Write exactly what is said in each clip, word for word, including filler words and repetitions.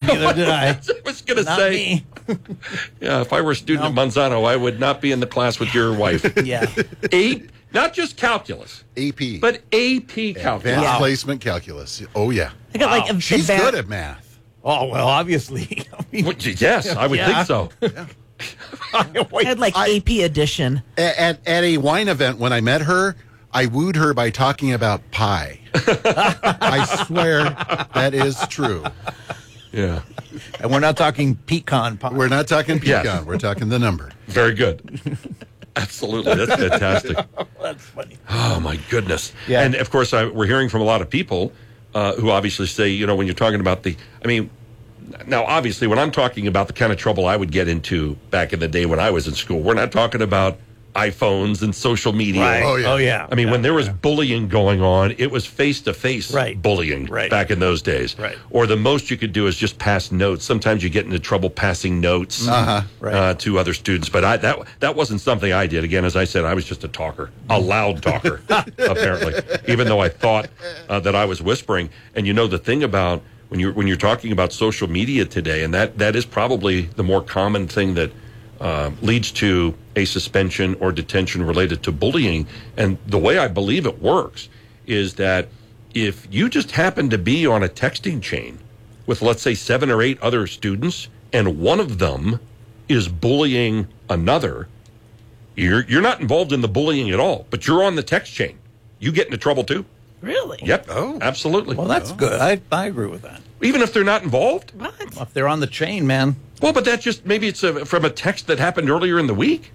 Neither did I. I was going to Not say, me. yeah, if I were a student No. at Monsanto, I would not be in the class with your wife. Yeah. A, not just calculus, A P. but A P calculus. Advanced Wow. placement calculus. Oh, yeah. I got like a She's advan- good at math. Oh, well, obviously. I mean, Well, yes, I would Yeah. think so. I had like I- A P edition. A- At, at a wine event, when I met her, I wooed her by talking about pie. I swear that is true. Yeah, and we're not talking pecan pie. We're not talking pecan. Yes. We're talking the number. very good. Absolutely, that's fantastic. That's funny. Oh my goodness! Yeah. And of course, I, we're hearing from a lot of people uh, who obviously say, you know, when you're talking about the, I mean, now obviously, when I'm talking about the kind of trouble I would get into back in the day when I was in school, we're not talking about iPhones and social media. Right. Oh, yeah. Oh, yeah. I mean, Yeah, when there was yeah. bullying going on, it was face-to-face Right. bullying Right. back in those days. Right. Or the most you could do is just pass notes. Sometimes you get into trouble passing notes Uh-huh. Right. uh, to other students. But I, that that wasn't something I did. Again, as I said, I was just a talker, a loud talker, apparently, even though I thought uh, that I was whispering. And you know, the thing about when you're, when you're talking about social media today, and that, that is probably the more common thing that uh, leads to a suspension or detention related to bullying. And the way I believe it works is that if you just happen to be on a texting chain with, let's say, seven or eight other students, and one of them is bullying another, you're you're not involved in the bullying at all, but you're on the text chain. You get into trouble too. Really? Yep. Oh. Absolutely. Well, that's good. I, I agree with that. Even if they're not involved. What? Well, if they're on the chain, man. Well, but that's just, maybe it's a, from a text that happened earlier in the week.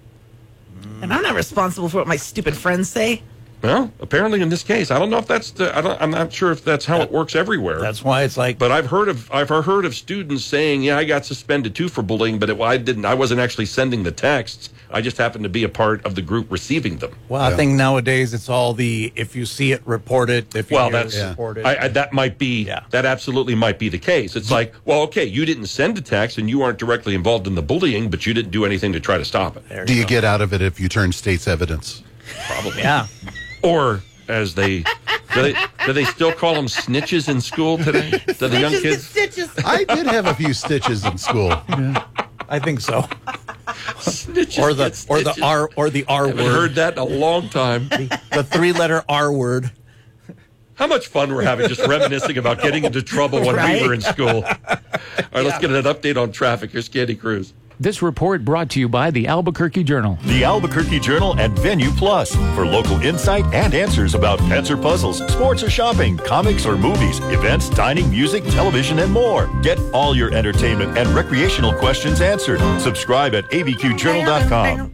And I'm not responsible for what my stupid friends say. Well, apparently in this case, I don't know if that's the, I don't, I'm not sure if that's how it works everywhere. That's why it's like, But I've heard of I've heard of students saying, "Yeah, I got suspended too for bullying, but it, I didn't. I wasn't actually sending the texts. I just happened to be a part of the group receiving them." well, I Yeah. think nowadays it's all the, if you see it, report it. If you Well, hear that's it, report it. I, I, that might be Yeah. that absolutely might be the case. It's like, well, okay, you didn't send a text and you aren't directly involved in the bullying, but you didn't do anything to try to stop it. There Do you go. get out of it if you turn state's evidence? Probably. Yeah. Or as they do, they do they still call them snitches in school today? Do the young Stitches get kids? stitches. I did have a few stitches in school. I think so. Snitches Or the get or the stitches. R or the R I haven't word. heard that in a long time. The three letter R word. How much fun we're having just reminiscing about getting into trouble when Right? we were in school. All right, let's get an update on traffic. Here's Candy Cruz. This report brought to you by the Albuquerque Journal. The Albuquerque Journal and Venue Plus for local insight and answers about pets or puzzles, sports or shopping, comics or movies, events, dining, music, television, and more. Get all your entertainment and recreational questions answered. Subscribe at A B Q journal dot com.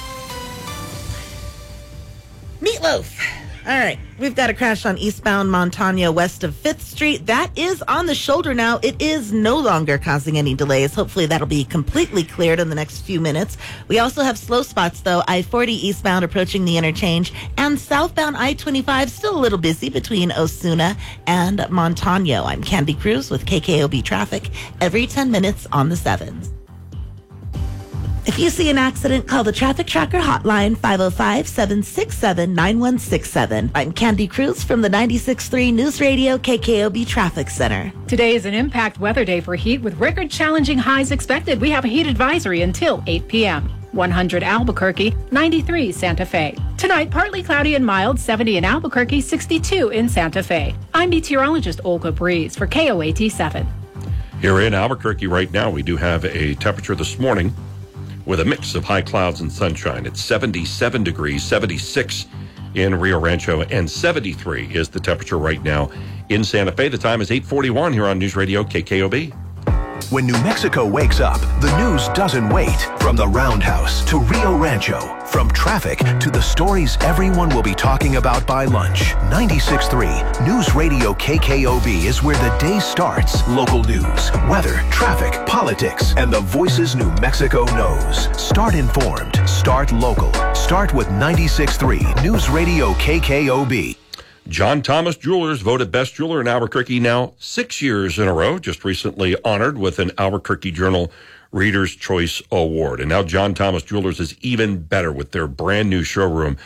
Meatloaf. All right, we've got a crash on eastbound Montano west of fifth Street. That is on the shoulder now. It is no longer causing any delays. Hopefully that'll be completely cleared in the next few minutes. We also have slow spots, though. I forty eastbound approaching the interchange, and southbound I twenty-five still a little busy between Osuna and Montano. I'm Candy Cruz with K K O B Traffic every ten minutes on the sevens. If you see an accident, call the Traffic Tracker hotline, five oh five, seven six seven, nine one six seven. I'm Candy Cruz from the ninety-six point three News Radio K K O B Traffic Center. Today is an impact weather day for heat with record-challenging highs expected. We have a heat advisory until eight p.m. one hundred Albuquerque, ninety-three Santa Fe. Tonight, partly cloudy and mild, seventy in Albuquerque, sixty-two in Santa Fe. I'm meteorologist Olga Breeze for K O A T seven. Here in Albuquerque right now, we do have a temperature this morning with a mix of high clouds and sunshine. It's seventy-seven degrees, seventy-six in Rio Rancho, and seventy-three is the temperature right now in Santa Fe. The time is eight forty-one here on News Radio K K O B. When New Mexico wakes up, the news doesn't wait. From the Roundhouse to Rio Rancho, from traffic to the stories everyone will be talking about by lunch. ninety-six point three News Radio K K O B is where the day starts. Local news, weather, traffic, politics, and the voices New Mexico knows. Start informed. Start local. Start with ninety-six point three News Radio K K O B. John Thomas Jewelers voted best jeweler in Albuquerque now six years in a row, just recently honored with an Albuquerque Journal Reader's Choice Award. And now John Thomas Jewelers is even better with their brand new showroom.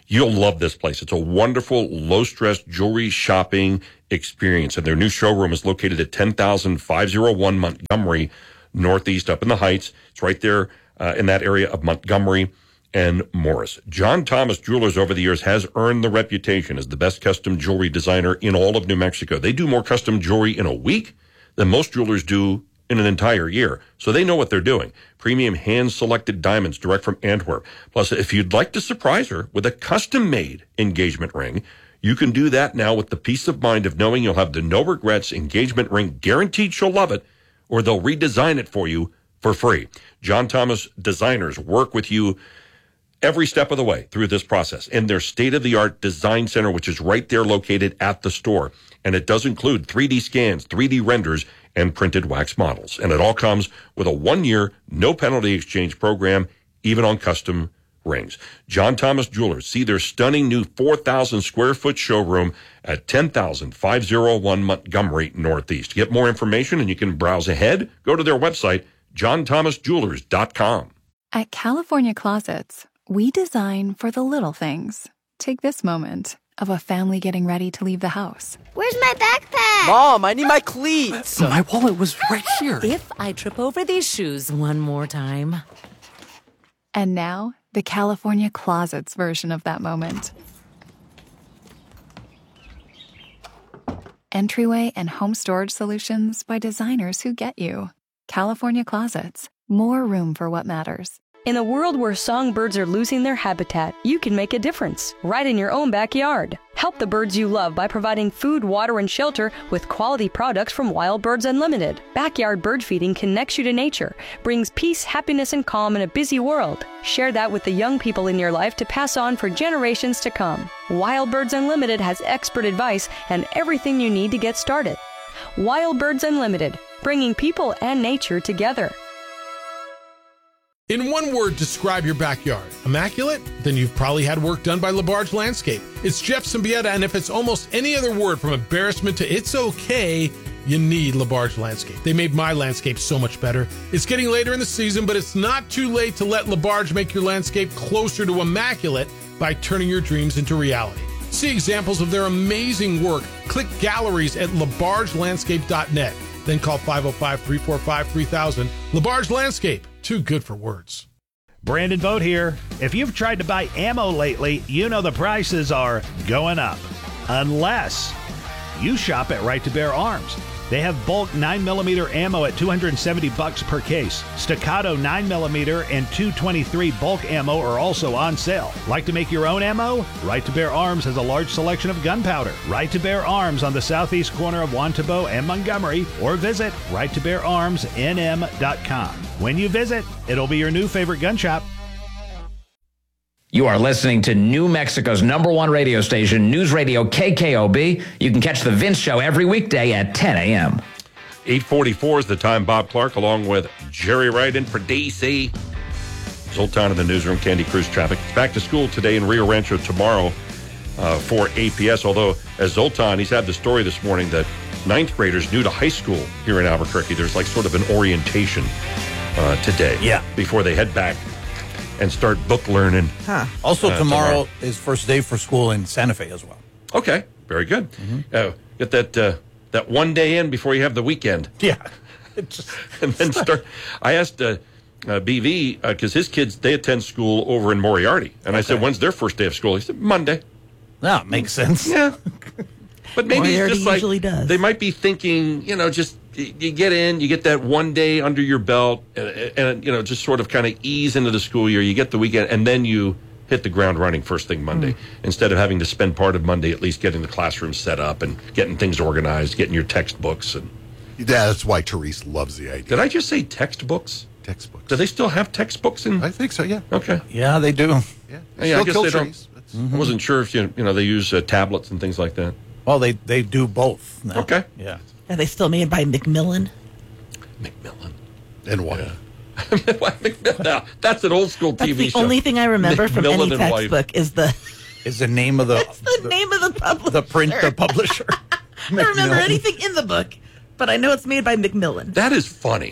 You'll love this place. It's a wonderful, low-stress jewelry shopping experience. And their new showroom is located at ten thousand five oh one Montgomery Northeast, up in the Heights. It's right there uh, in that area of Montgomery and Morris. John Thomas Jewelers over the years has earned the reputation as the best custom jewelry designer in all of New Mexico. They do more custom jewelry in a week than most jewelers do in an entire year. So they know what they're doing. Premium hand-selected diamonds direct from Antwerp. Plus, if you'd like to surprise her with a custom-made engagement ring, you can do that now with the peace of mind of knowing you'll have the no regrets engagement ring guaranteed she'll love it, or they'll redesign it for you for free. John Thomas designers work with you every step of the way through this process in their state-of-the-art design center, which is right there located at the store. And it does include three D scans, three D renders, and printed wax models. And it all comes with a one-year, no-penalty exchange program, even on custom rings. John Thomas Jewelers. See their stunning new four thousand square foot showroom at ten thousand five oh one Montgomery Northeast. To get more information, and you can browse ahead, go to their website, john thomas jewelers dot com. At California Closets, we design for the little things. Take this moment of a family getting ready to leave the house. Where's my backpack? Mom, I need my cleats. My wallet was right here. If I trip over these shoes one more time. And now, the California Closets version of that moment. Entryway and home storage solutions by designers who get you. California Closets. More room for what matters. In a world where songbirds are losing their habitat, you can make a difference right in your own backyard. Help the birds you love by providing food, water, and shelter with quality products from Wild Birds Unlimited. Backyard bird feeding connects you to nature, brings peace, happiness, and calm in a busy world. Share that with the young people in your life to pass on for generations to come. Wild Birds Unlimited has expert advice and everything you need to get started. Wild Birds Unlimited, bringing people and nature together. In one word, describe your backyard. Immaculate? Then you've probably had work done by LaBarge Landscape. It's Jeff Symbieta, and if it's almost any other word from embarrassment to it's okay, you need LaBarge Landscape. They made my landscape so much better. It's getting later in the season, but it's not too late to let LaBarge make your landscape closer to immaculate by turning your dreams into reality. See examples of their amazing work. Click galleries at labarge landscape dot net. Then call five oh five, three four five, three thousand. LaBarge Landscape. Too good for words. Brandon Vogt here. If you've tried to buy ammo lately, you know the prices are going up. Unless you shop at Right to Bear Arms. They have bulk nine millimeter ammo at two hundred seventy bucks per case. Staccato nine millimeter and two twenty-three bulk ammo are also on sale. Like to make your own ammo? Right to Bear Arms has a large selection of gunpowder. Right to Bear Arms on the southeast corner of Wantabo and Montgomery, or visit right to bear arms n m dot com. When you visit, it'll be your new favorite gun shop. You are listening to New Mexico's number one radio station, News Radio K K O B. You can catch The Vince Show every weekday at ten a.m. eight forty-four is the time. Bob Clark along with Jerry Wright in for D C. Zoltan in the newsroom, Candy Cruz traffic. It's back to school today in Rio Rancho tomorrow uh, for A P S. Although, as Zoltan, he's had the story this morning that ninth graders new to high school here in Albuquerque, there's like sort of an orientation uh, today. Yeah. Before they head back and start book learning. Huh. Also, uh, tomorrow, tomorrow is first day for school in Santa Fe as well. Okay, very good. Mm-hmm. Uh, get that uh, that one day in before you have the weekend. Yeah. Just, and then start. I asked uh, uh, B V, because uh, his kids, they attend school over in Moriarty. And okay. I said, when's their first day of school? He said, Monday. That makes sense. Yeah. But maybe Moriarty it's just like, usually does. They might be thinking, you know, just you get in, you get that one day under your belt, and, and you know, just sort of kind of ease into the school year. You get the weekend, and then you hit the ground running first thing Monday, mm. instead of having to spend part of Monday at least getting the classroom set up and getting things organized, getting your textbooks. And yeah, that's why Therese loves the idea. Did I just say textbooks? Textbooks. Do they still have textbooks in? I think so. Yeah. Okay. Yeah, they do. Yeah. yeah I guess they don't. Mm-hmm. I wasn't sure if you you know they use uh, tablets and things like that. Well, they they do both now. Okay. Yeah. Are they still made by Macmillan? Macmillan. And what? Yeah. Now, that's an old school T V that's show. the only thing I remember from any textbook wife. is the is the name of the it's the, the name of the publisher. The print the publisher. I don't remember anything in the book, but I know it's made by Macmillan. That is funny.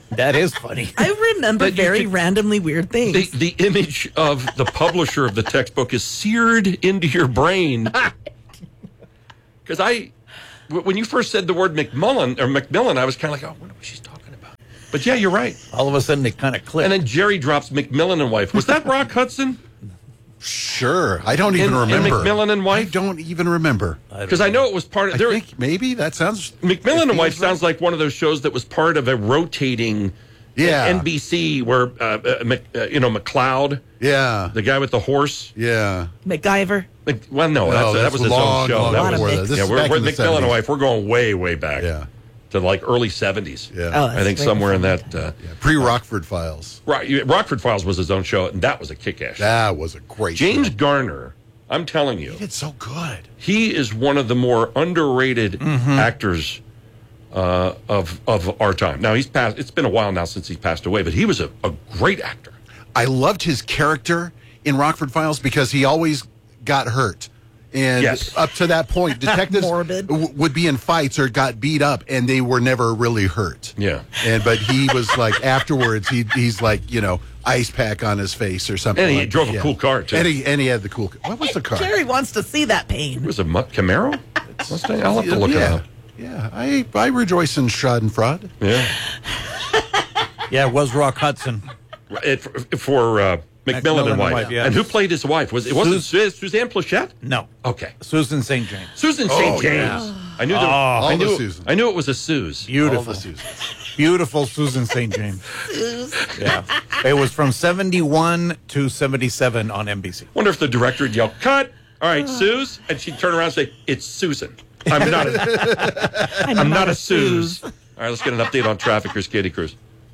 That is funny. I remember But you very could- randomly weird things. The, the image of the publisher of the textbook is seared into your brain. Because I, w- when you first said the word McMullen or Macmillan, I was kind of like, oh, what was she talking about? But yeah, you're right. All of a sudden, it kind of clicked. And then Jerry drops Macmillan and Wife. Was that Rock Hudson? Sure. I don't even In- in remember. Macmillan and Wife? I don't even remember. Because I know it was part of. I There, think maybe that sounds. Macmillan it and Wife feels right. sounds like one of those shows that was part of a rotating. Yeah. N B C where uh, uh, Mc, uh, you know McLeod, Yeah. the guy with the horse. Yeah. MacGyver. Mc, well, no, No, that's, that that's was his long, own show. long That before was, that. This yeah, is we're, back we're in the Macmillan and seventies. Wife. We're going way, way back. Yeah. To like early seventies. Yeah. Oh, I think that's somewhere way in that. Uh, Pre Rockford Files. right, you- Rockford Files was his own show, and that was a kick-ass. show. That was a great James show. Garner, I'm telling you, He did so good. he is one of the more underrated actors uh, of of our time. Now he's passed. It's been a while now since he passed away, but he was a, a great actor. I loved his character in Rockford Files because he always got hurt. And Yes. up to that point, detectives Morbid. w- would be in fights or got beat up, and they were never really hurt. Yeah. And but he was like afterwards, he he's like you know ice pack on his face or something. And he like drove a yeah. cool car, too. And he and he had the cool. What was the car? Jerry wants to see that pain. It was a Mu- Camaro. Mustang? I'll have to look yeah. it up. Yeah, I I rejoice in Schadenfreude. Yeah. Yeah, it was Rock Hudson. It, for for uh, McMillan and Wife. yeah. And who played his wife? Was it wasn't Su- Suzanne Plachette? No. Okay. Susan Saint James. Susan Saint Oh, James. yeah. I knew there, Oh. I All the knew Susan. I knew it was a Suze. Beautiful. All the Susans. Beautiful Susan Saint James. Yeah. It was from seventy-one to seventy-seven on N B C. Wonder if the director would yell, "Cut!" All right, Suze, and she'd turn around and say, "It's Susan. I'm not a, I'm not a Suze." All right, let's get an update on traffic. Here's Katie Cruz.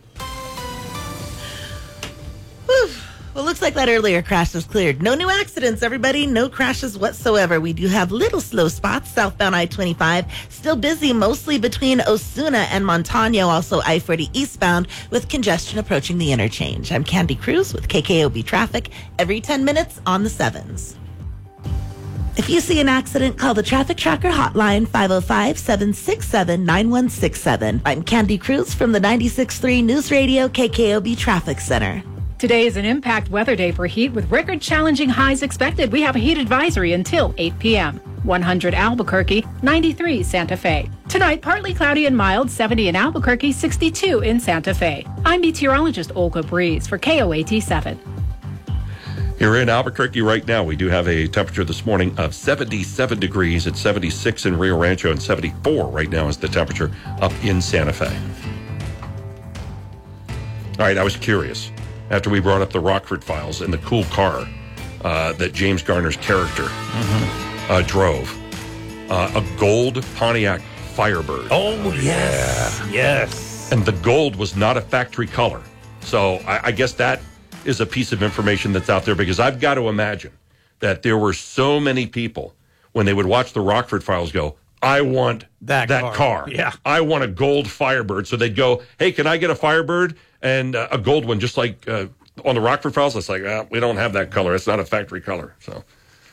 Well, looks like that earlier crash was cleared. No new accidents, everybody. No crashes whatsoever. We do have little slow spots southbound I twenty-five. Still busy, mostly between Osuna and Montano. Also I forty eastbound with congestion approaching the interchange. I'm Candy Cruz with K K O B Traffic every ten minutes on the sevens. If you see an accident, call the Traffic Tracker hotline five oh five, seven six seven, nine one six seven. I'm Candy Cruz from the ninety-six point three News Radio K K O B Traffic Center. Today is an impact weather day for heat with record challenging highs expected. We have a heat advisory until eight p.m. one hundred Albuquerque, ninety-three Santa Fe. Tonight, partly cloudy and mild, seventy in Albuquerque, sixty-two in Santa Fe. I'm meteorologist Olga Breeze for K O A T seven. Here in Albuquerque right now, we do have a temperature this morning of seventy-seven degrees. It's seventy-six in Rio Rancho and seventy-four right now is the temperature up in Santa Fe. All right, I was curious after we brought up the Rockford Files and the cool car uh, that James Garner's character uh, drove. Uh, a gold Pontiac Firebird. Oh, yes. Yes. And the gold was not a factory color. So I, I guess that is a piece of information that's out there because I've got to imagine that there were so many people when they would watch the Rockford Files go, I want That that, car. car. Yeah. I want a gold Firebird. So they'd go, hey, can I get a Firebird? And uh, a gold one, just like uh, on the Rockford Files. It's like, ah, we don't have that color. It's not a factory color. So,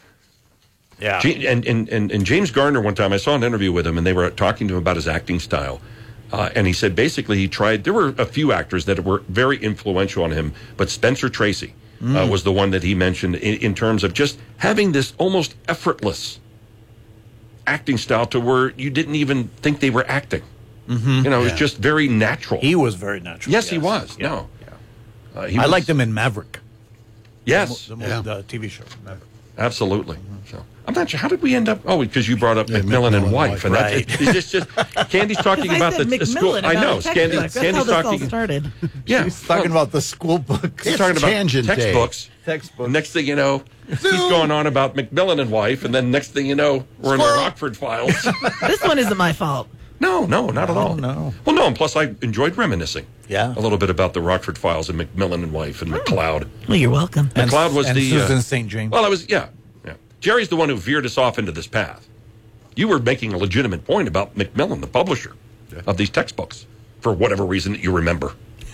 Yeah. G- and, and, and, and James Garner, one time, I saw an interview with him, and they were talking to him about his acting style. Uh, and he said basically he tried, there were a few actors that were very influential on him, but Spencer Tracy uh, Mm. was the one that he mentioned in, in terms of just having this almost effortless acting style to where you didn't even think they were acting. Mm-hmm. You know, it was Yeah. just very natural. He was very natural. Yes, he was. Yeah. No. Uh, he I was- liked him in Maverick. Yes. The, mo- the, mo- the T V show. Maverick. Absolutely. So I'm not sure. How did we end up? Oh, because you brought up Macmillan and Wife, and Right. that's it's just, just Candy's talking I about said the, the school. McMillan I about know. a Candy, textbook. That's Candy's how this all talking. started. Yeah, He's talking about the school book. he's talking about Tangent Day. textbooks. Textbooks. Next thing you know, he's going on about Macmillan and Wife, and then next thing you know, we're in the Squirrel. Rockford Files. This one isn't my fault. no, no, not at all. no. Well, no, and plus I enjoyed reminiscing. Yeah. A little bit about the Rockford Files and Macmillan and Wife and McLeod. Well, you're welcome. And- McLeod was and the Susan uh, Saint James. Well, I was yeah, yeah. Jerry's the one who veered us off into this path. You were making a legitimate point about Macmillan, the publisher of these textbooks, for whatever reason that you remember.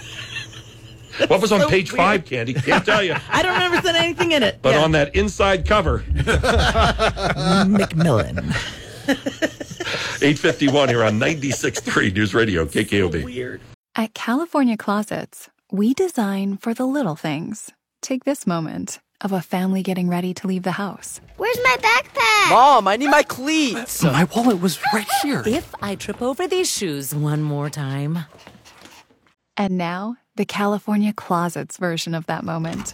What was on so page weird. five, Candy? Can't tell you. I don't remember seeing anything in it. But Yeah. on that inside cover, Macmillan. eight fifty-one here on ninety-six point three News Radio, K K O B. Weird. At California Closets, we design for the little things. Take this moment of a family getting ready to leave the house. Where's my backpack? Mom, I need my cleats. My wallet was right here. If I trip over these shoes one more time. And now, the California Closets version of that moment.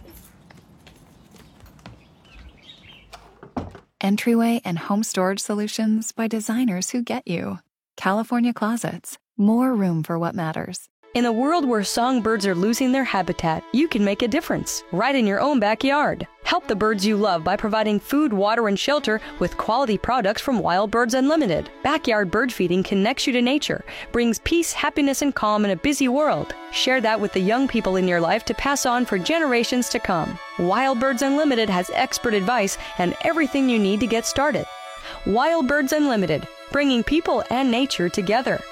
Entryway and home storage solutions by designers who get you. California Closets. More room for what matters. In a world where songbirds are losing their habitat, you can make a difference right in your own backyard. Help the birds you love by providing food, water, and shelter with quality products from Wild Birds Unlimited. Backyard bird feeding connects you to nature, brings peace, happiness, and calm in a busy world. Share that with the young people in your life to pass on for generations to come. Wild Birds Unlimited has expert advice and everything you need to get started. Wild Birds Unlimited, bringing people and nature together.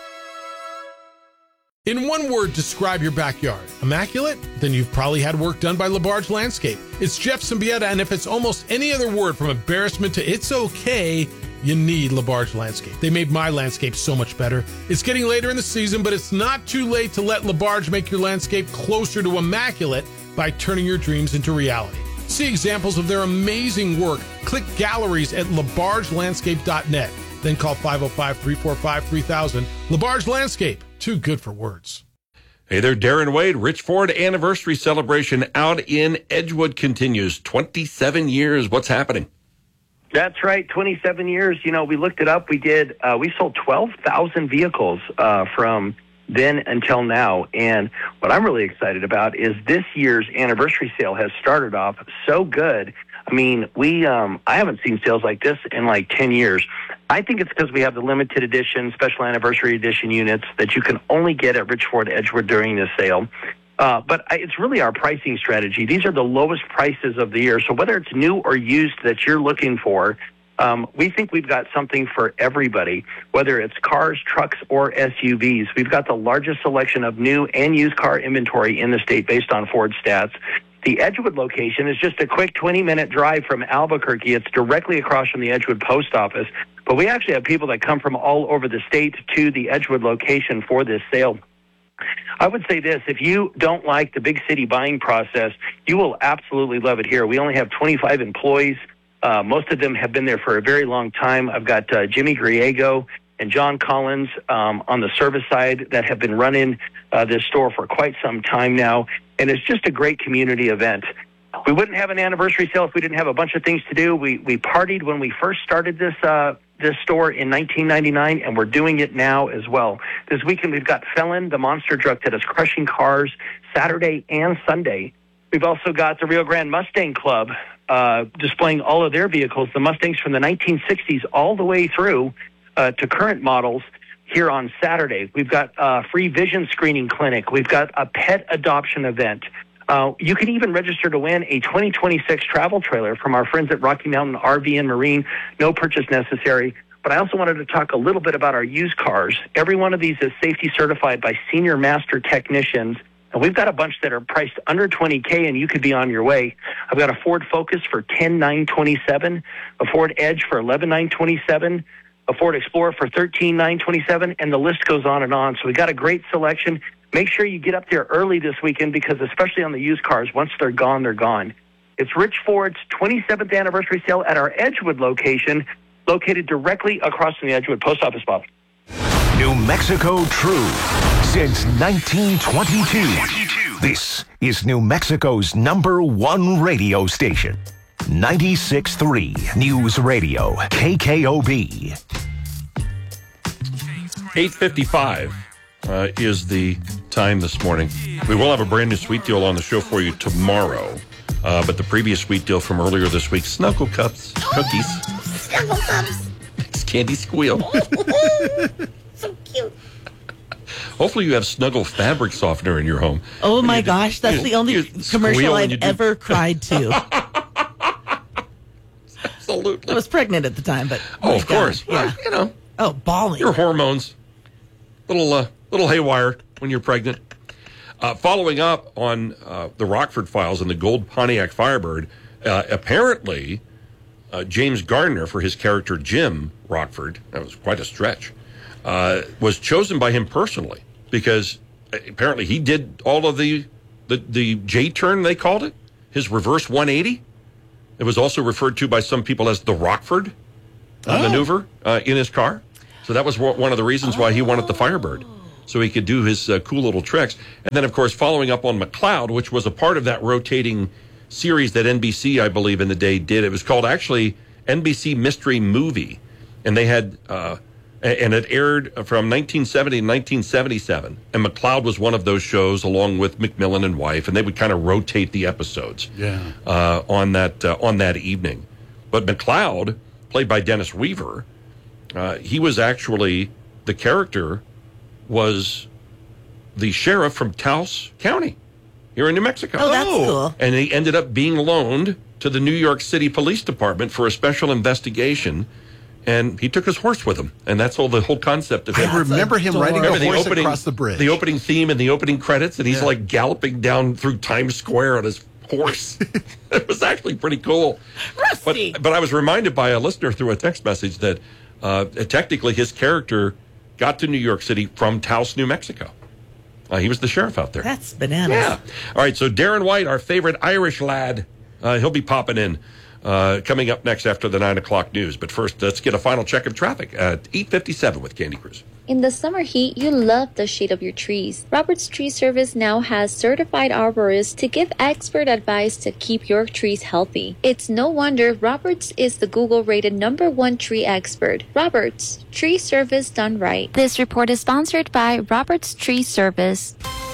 In one word, describe your backyard. Immaculate? Then you've probably had work done by LaBarge Landscape. It's Jeff Symbieta, and if it's almost any other word from embarrassment to it's okay, you need LaBarge Landscape. They made my landscape so much better. It's getting later in the season, but it's not too late to let LaBarge make your landscape closer to immaculate by turning your dreams into reality. See examples of their amazing work. Click galleries at labarge landscape dot net. Then call five oh five, three four five, three thousand. LaBarge Landscape. Too good for words. Hey there, Darren Wade. Rich Ford anniversary celebration out in Edgewood continues. twenty-seven years. What's happening? That's right, twenty-seven years. You know, we looked it up. We did, uh, we sold twelve thousand vehicles uh, from then until now. And what I'm really excited about is this year's anniversary sale has started off so good. I mean, we um, I haven't seen sales like this in like ten years. I think it's because we have the limited edition, special anniversary edition units that you can only get at Rich Ford Edgewood during this sale. Uh, but I, it's really our pricing strategy. These are the lowest prices of the year. So whether it's new or used that you're looking for, um, we think we've got something for everybody, whether it's cars, trucks, or S U Vs. We've got the largest selection of new and used car inventory in the state based on Ford stats. The Edgewood location is just a quick twenty-minute drive from Albuquerque. It's directly across from the Edgewood post office. But we actually have people that come from all over the state to the Edgewood location for this sale. I would say this, if you don't like the big city buying process, you will absolutely love it here. We only have twenty-five employees. Uh, most of them have been there for a very long time. I've got uh, Jimmy Griego and John Collins um, on the service side that have been running uh, this store for quite some time now. And it's just a great community event. We wouldn't have an anniversary sale if we didn't have a bunch of things to do. We we partied when we first started this uh, this store in nineteen ninety-nine, and we're doing it now as well. This weekend we've got Felon, the monster truck that is crushing cars Saturday and Sunday. We've also got the Rio Grande Mustang Club uh, displaying all of their vehicles, the Mustangs from the nineteen sixties all the way through uh, to current models here on Saturday. We've got a free vision screening clinic. We've got a pet adoption event. Uh, you can even register to win a twenty twenty-six travel trailer from our friends at Rocky Mountain R V and Marine. No purchase necessary. But I also wanted to talk a little bit about our used cars. Every one of these is safety certified by senior master technicians. And we've got a bunch that are priced under twenty K, and you could be on your way. I've got a Ford Focus for ten thousand nine hundred twenty-seven dollars, a Ford Edge for eleven thousand nine hundred twenty-seven dollars, a Ford Explorer for thirteen thousand nine hundred twenty-seven dollars, and the list goes on and on. So we got a great selection. Make sure you get up there early this weekend because especially on the used cars, once they're gone, they're gone. It's Rich Ford's twenty-seventh anniversary sale at our Edgewood location, located directly across from the Edgewood post office box. New Mexico True since nineteen twenty-two. This is New Mexico's number one radio station. ninety-six point three News Radio, K K O B. eight fifty-five uh, is the time this morning. We will have a brand new sweet deal on the show for you tomorrow. Uh, but the previous sweet deal from earlier this week, Snuggle Cups, cookies. Snuggle Cups. Makes Candy squeal. So cute. Hopefully you have Snuggle fabric softener in your home. Oh my you gosh, that's you, the only commercial I've ever cried to. Absolutely. I was pregnant at the time, but oh, of course. God, yeah. Well, you know. Oh, bawling. Your hormones, little uh, little haywire when you're pregnant. Uh, following up on uh, the Rockford files and the gold Pontiac Firebird, uh, apparently uh, James Gardner, for his character Jim Rockford, that was quite a stretch, uh, was chosen by him personally because apparently he did all of the, the, the J-turn, they called it, his reverse one eighty. It was also referred to by some people as the Rockford uh, Oh. maneuver uh, in his car. So that was one of the reasons why he wanted the Firebird, so he could do his uh, cool little tricks. And then, of course, following up on McCloud, which was a part of that rotating series that N B C, I believe, in the day did. It was called actually N B C Mystery Movie. And they had, uh, and it aired from nineteen seventy to nineteen seventy-seven. And McCloud was one of those shows, along with McMillan and Wife, and they would kind of rotate the episodes Yeah. uh, on that uh, on that evening. But McCloud, played by Dennis Weaver, uh, he was actually, the character was the sheriff from Taos County here in New Mexico. Oh, that's cool. And he ended up being loaned to the New York City Police Department for a special investigation. And he took his horse with him, and that's all the whole concept of him. I remember him riding Remember a the horse opening, across the bridge. The opening theme and the opening credits, and he's Yeah. like galloping down through Times Square on his horse. It was actually pretty cool. Rusty. But, but I was reminded by a listener through a text message that uh, technically his character got to New York City from Taos, New Mexico. Uh, he was the sheriff out there. That's bananas. Yeah. All right, so Darren White, our favorite Irish lad, uh, he'll be popping in. Uh, coming up next after the nine o'clock news. But first, let's get a final check of traffic at eight fifty-seven with Candy Cruz. In the summer heat, you love the shade of your trees. Roberts Tree Service now has certified arborists to give expert advice to keep your trees healthy. It's no wonder Roberts is the Google-rated number one tree expert. Roberts, tree service done right. This report is sponsored by Roberts Tree Service.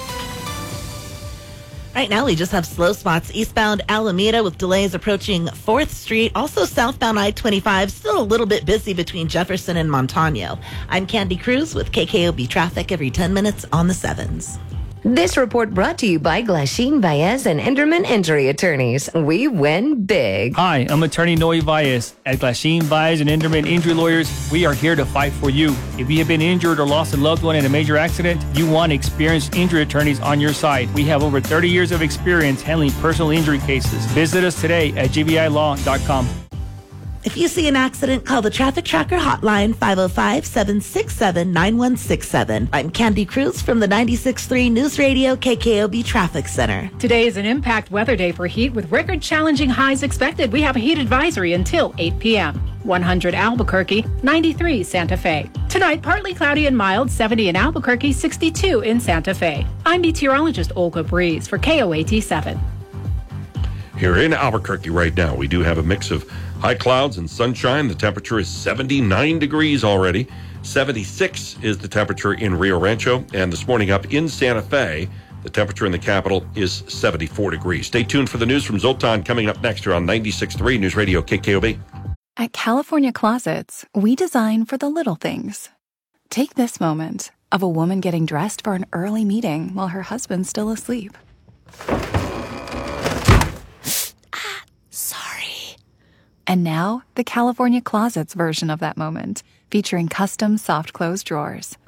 Right now, we just have slow spots eastbound Alameda with delays approaching fourth Street. Also, southbound I twenty-five, still a little bit busy between Jefferson and Montano. I'm Candy Cruz with K K O B traffic every ten minutes on the sevens. This report brought to you by Glasheen Baez and Enderman Injury Attorneys. We win big. Hi, I'm attorney Noe Valles. At Glasheen Baez and Enderman Injury Lawyers, we are here to fight for you. If you have been injured or lost a loved one in a major accident, you want experienced injury attorneys on your side. We have over thirty years of experience handling personal injury cases. Visit us today at g v i law dot com. If you see an accident, call the Traffic Tracker hotline five oh five, seven six seven, nine one six seven. I'm Candy Cruz from the ninety-six point three News Radio K K O B Traffic Center. Today is an impact weather day for heat with record challenging highs expected. We have a heat advisory until eight p.m. one hundred Albuquerque, ninety-three Santa Fe. Tonight, partly cloudy and mild, seventy in Albuquerque, sixty-two in Santa Fe. I'm meteorologist Olga Breeze for K O A T seven. Here in Albuquerque right now, we do have a mix of high clouds and sunshine. The temperature is seventy-nine degrees already. seventy-six is the temperature in Rio Rancho. And this morning up in Santa Fe, the temperature in the capital is seventy-four degrees. Stay tuned for the news from Zoltan coming up next here on ninety-six point three News Radio K K O B. At California Closets, we design for the little things. Take this moment of a woman getting dressed for an early meeting while her husband's still asleep. And now, the California Closets version of that moment, featuring custom soft close drawers.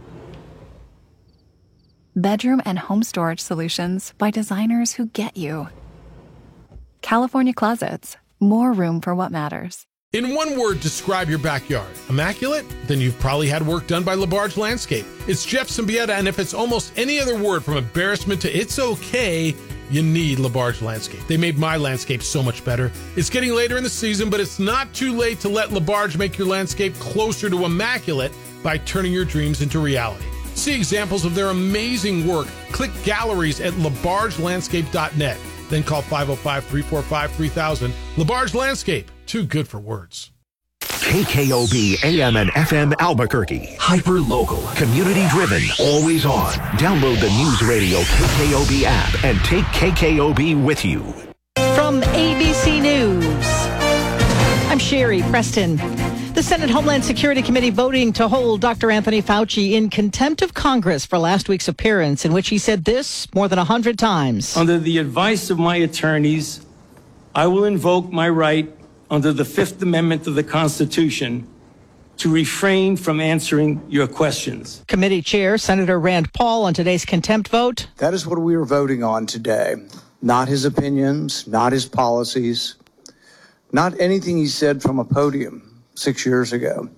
Bedroom and home storage solutions by designers who get you. California Closets, more room for what matters. In one word, describe your backyard. Immaculate? Then you've probably had work done by LaBarge Landscape. It's Jeff Symbieta, and if it's almost any other word from embarrassment to it's okay, you need LaBarge Landscape. They made my landscape so much better. It's getting later in the season, but it's not too late to let LaBarge make your landscape closer to immaculate by turning your dreams into reality. See examples of their amazing work. Click galleries at labarge landscape dot net. Then call five oh five, three four five, three thousand. LaBarge Landscape, too good for words. K K O B A M and F M Albuquerque. Hyper local, community driven, always on. Download the News Radio K K O B app and take K K O B with you. From A B C News, I'm Sherry Preston. The Senate Homeland Security Committee voting to hold Doctor Anthony Fauci in contempt of Congress for last week's appearance, in which he said this more than a hundred times. Under the advice of my attorneys, I will invoke my right under the Fifth Amendment of the Constitution to refrain from answering your questions. Committee Chair Senator Rand Paul on today's contempt vote. That is what we are voting on today. Not his opinions, not his policies, not anything he said from a podium six years ago.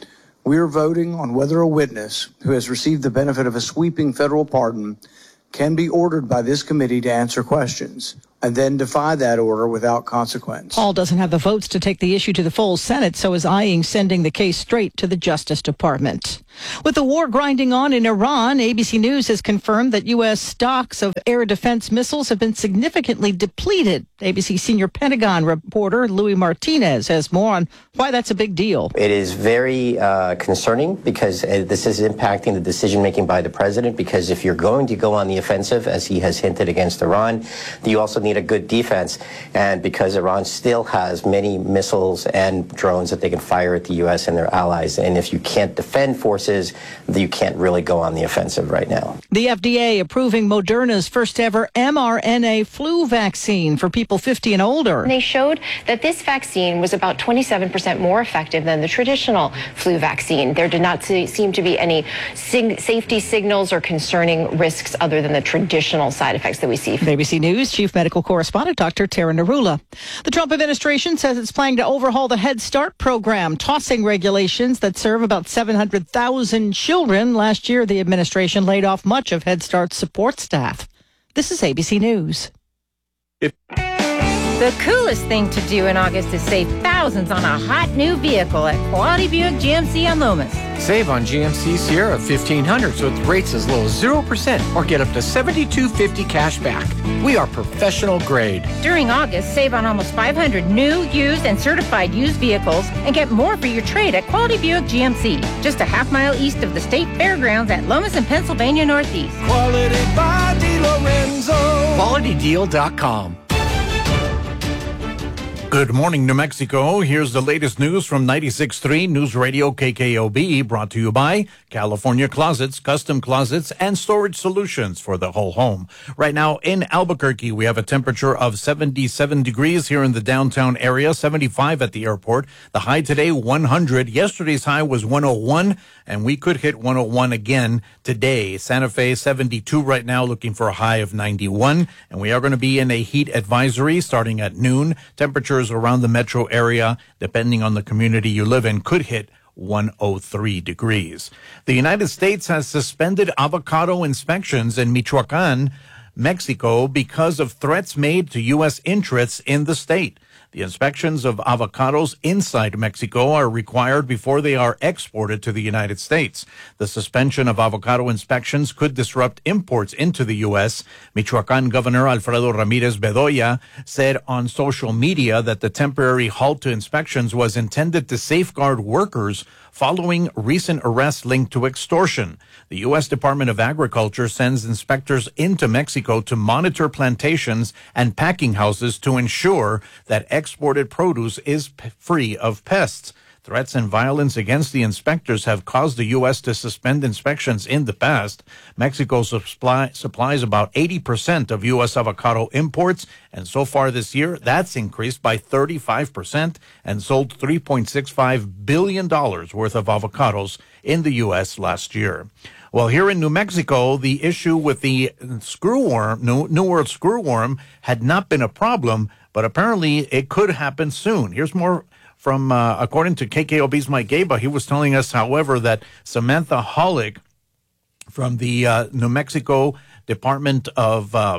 We are voting on whether a witness who has received the benefit of a sweeping federal pardon can be ordered by this committee to answer questions and then defy that order without consequence. Paul doesn't have the votes to take the issue to the full Senate, so is eyeing sending the case straight to the Justice Department. With the war grinding on in Iran, A B C News has confirmed that U S stocks of air defense missiles have been significantly depleted. A B C senior Pentagon reporter Louis Martinez has more on why that's a big deal. It is very uh, concerning because uh, this is impacting the decision-making by the president, because if you're going to go on the offensive, as he has hinted against Iran, you also need a good defense. And because Iran still has many missiles and drones that they can fire at the U S and their allies, and if you can't defend forces, you can't really go on the offensive right now. The F D A approving Moderna's first ever mRNA flu vaccine for people fifty and older. They showed that this vaccine was about twenty-seven percent more effective than the traditional flu vaccine. There did not seem to be any sig- safety signals or concerning risks other than the traditional side effects that we see. A B C News Chief Medical Correspondent Doctor Tara Narula. The Trump administration says it's planning to overhaul the Head Start program, tossing regulations that serve about seven hundred thousand children. Last year, the administration laid off much of Head Start's support staff. This is A B C News. If- The coolest thing to do in August is save thousands on a hot new vehicle at Quality Buick G M C on Loomis. Save on G M C Sierra fifteen hundreds with rates as low as zero percent or get up to seventy-two fifty cash back. We are professional grade. During August, save on almost five hundred new, used, and certified used vehicles and get more for your trade at Quality Buick G M C. Just a half mile east of the state fairgrounds at Lomas and Pennsylvania Northeast. Quality by DeLorenzo. Quality Deal dot com. Good morning, New Mexico. Here's the latest news from ninety-six point three News Radio K K O B, brought to you by California Closets, Custom Closets, and Storage Solutions for the whole home. Right now in Albuquerque, we have a temperature of seventy-seven degrees here in the downtown area, seventy-five at the airport. The high today, one hundred. Yesterday's high was one oh one, and we could hit one oh one again today. Santa Fe, seventy-two right now, looking for a high of ninety-one. And we are going to be in a heat advisory starting at noon. Temperatures around the metro area, depending on the community you live in, could hit one oh three degrees. The United States has suspended avocado inspections in Michoacan, Mexico, because of threats made to U S interests in the state. The inspections of avocados inside Mexico are required before they are exported to the United States. The suspension of avocado inspections could disrupt imports into the U S. Michoacan Governor Alfredo Ramirez Bedoya said on social media that the temporary halt to inspections was intended to safeguard workers following recent arrests linked to extortion. The U S Department of Agriculture sends inspectors into Mexico to monitor plantations and packing houses to ensure that exported produce is p- free of pests. Threats and violence against the inspectors have caused the U S to suspend inspections in the past. Mexico supply, supplies about eighty percent of U S avocado imports, and so far this year, that's increased by thirty-five percent and sold three point six five billion dollars worth of avocados in the U S last year. Well, here in New Mexico, the issue with the screwworm, New, New World screwworm, had not been a problem, but apparently it could happen soon. Here's more from, uh, according to K K O B's Mike Gaba. He was telling us, however, that Samantha Hollick from the uh, New Mexico Department of uh,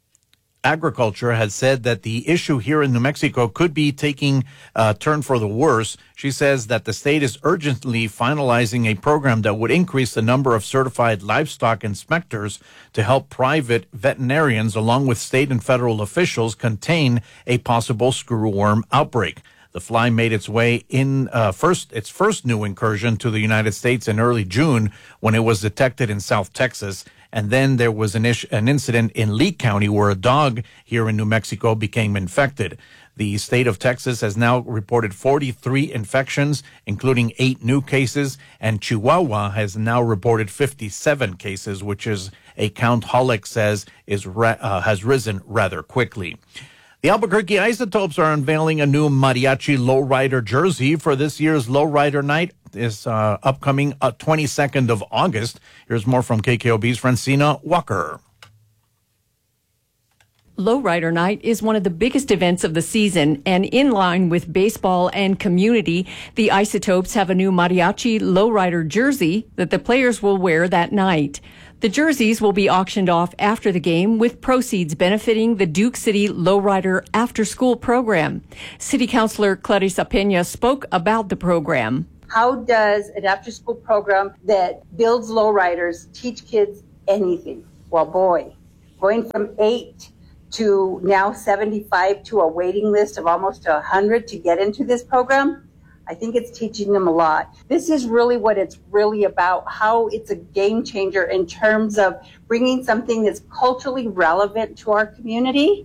Agriculture had said that the issue here in New Mexico could be taking a turn for the worse. She says that the state is urgently finalizing a program that would increase the number of certified livestock inspectors to help private veterinarians, along with state and federal officials, contain a possible screwworm outbreak. The fly made its way in uh, first its first new incursion to the United States in early June when it was detected in South Texas. And then there was an, ish, an incident in Lee County where a dog here in New Mexico became infected. The state of Texas has now reported forty-three infections, including eight new cases, and Chihuahua has now reported fifty-seven cases, which is a count Hollick says is ra- uh, has risen rather quickly. The Albuquerque Isotopes are unveiling a new mariachi lowrider jersey for this year's Lowrider Night. Is uh, upcoming uh, twenty-second of August. Here's more from K K O B's Francina Walker. Lowrider Night is one of the biggest events of the season, and in line with baseball and community, the Isotopes have a new mariachi lowrider jersey that the players will wear that night. The jerseys will be auctioned off after the game, with proceeds benefiting the Duke City Lowrider after-school program. City Councilor Clarissa Peña spoke about the program. How does an after-school program that builds lowriders teach kids anything? Well, boy, going from eight to now seventy-five to a waiting list of almost one hundred to get into this program, I think it's teaching them a lot. This is really what it's really about, how it's a game changer in terms of bringing something that's culturally relevant to our community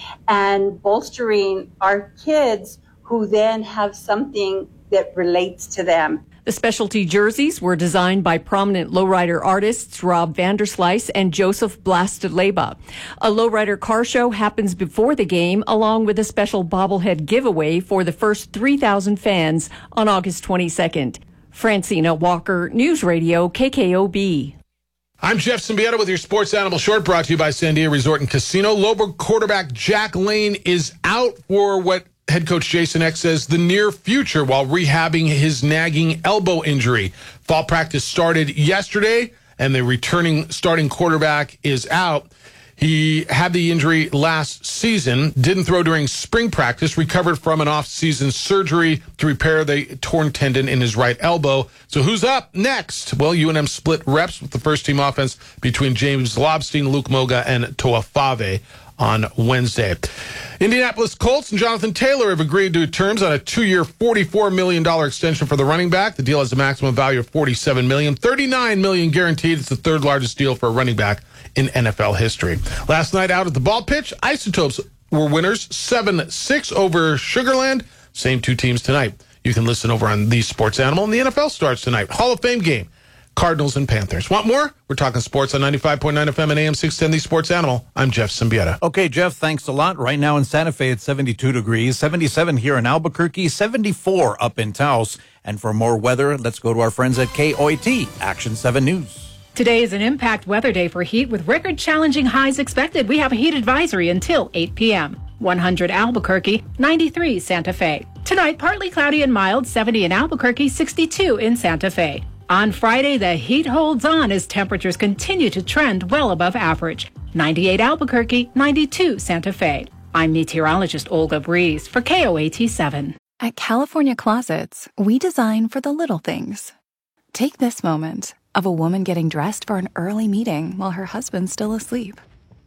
and bolstering our kids who then have something that relates to them. The specialty jerseys were designed by prominent lowrider artists Rob Vanderslice and Joseph Blasteleba. A lowrider car show happens before the game, along with a special bobblehead giveaway for the first three thousand fans on August twenty-second. Francina Walker, News Radio, K K O B. I'm Jeff Symbieta with your Sports Animal Short, brought to you by Sandia Resort and Casino. Lobo quarterback Jack Lane is out for what head coach Jason Eck says the near future while rehabbing his nagging elbow injury. Fall practice started yesterday, and the returning starting quarterback is out. He had the injury last season, didn't throw during spring practice, recovered from an off-season surgery to repair the torn tendon in his right elbow. So who's up next? Well, U N M split reps with the first-team offense between James Lobstein, Luke Moga, and Toa Fave on Wednesday. Indianapolis Colts and Jonathan Taylor have agreed to terms on a two-year, forty-four million dollars extension for the running back. The deal has a maximum value of forty-seven million dollars, thirty-nine million dollars guaranteed. It's the third largest deal for a running back in N F L history. Last night out at the ball pitch, Isotopes were winners, seven six over Sugarland. Same two teams tonight. You can listen over on The Sports Animal, and the N F L starts tonight. Hall of Fame game. Cardinals and Panthers. Want more? We're talking sports on ninety-five point nine F M and A M six ten, The Sports Animal. I'm Jeff Symbieta. Okay, Jeff, thanks a lot. Right now in Santa Fe, it's seventy-two degrees, seventy-seven here in Albuquerque, seventy-four up in Taos. And for more weather, let's go to our friends at K O A T, Action seven News. Today is an impact weather day for heat with record-challenging highs expected. We have a heat advisory until eight p.m. one hundred Albuquerque, ninety-three Santa Fe. Tonight, partly cloudy and mild, seventy in Albuquerque, sixty-two in Santa Fe. On Friday, the heat holds on as temperatures continue to trend well above average. ninety-eight Albuquerque, ninety-two Santa Fe. I'm meteorologist Olga Breeze for K O A T seven. At California Closets, we design for the little things. Take this moment of a woman getting dressed for an early meeting while her husband's still asleep.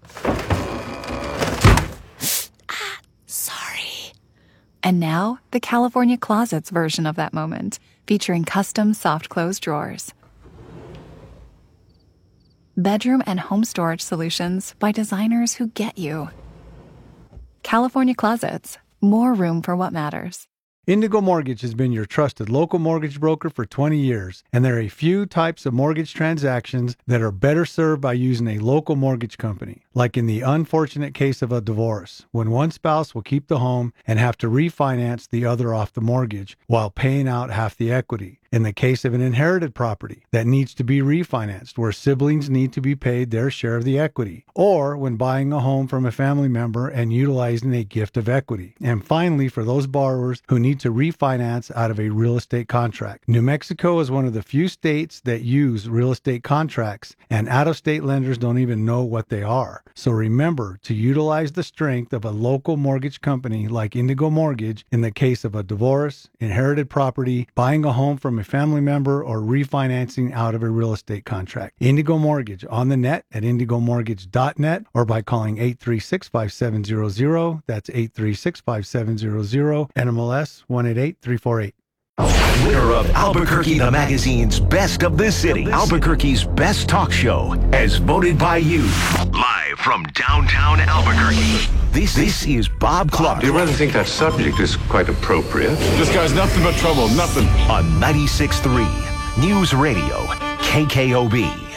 ah, sorry. And now, the California Closets version of that moment, featuring custom soft close drawers. Bedroom and home storage solutions by designers who get you. California Closets, more room for what matters. Indigo Mortgage has been your trusted local mortgage broker for twenty years, and there are a few types of mortgage transactions that are better served by using a local mortgage company. Like in the unfortunate case of a divorce, when one spouse will keep the home and have to refinance the other off the mortgage while paying out half the equity. In the case of an inherited property that needs to be refinanced, where siblings need to be paid their share of the equity, or when buying a home from a family member and utilizing a gift of equity. And finally, for those borrowers who need to refinance out of a real estate contract. New Mexico is one of the few states that use real estate contracts, and out-of-state lenders don't even know what they are. So remember to utilize the strength of a local mortgage company like Indigo Mortgage in the case of a divorce, inherited property, buying a home from a family member, or refinancing out of a real estate contract. Indigo Mortgage on the net at indigo mortgage dot net or by calling eight three six, five seven zero zero. That's eight three six, five seven zero zero. N M L S one eight eight three four eight. Winner of Albuquerque the Magazine's Best of the City, Albuquerque's best talk show, as voted by you. Live from downtown Albuquerque. This, this is Bob Clark. Do you really think that subject is quite appropriate? This guy's nothing but trouble, nothing. On ninety-six point three News Radio, K K O B.